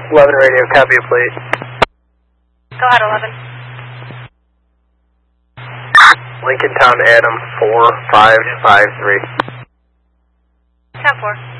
11 radio, copy a plate. Go ahead, 11. Lincoln Town Adam 4553. 10-4.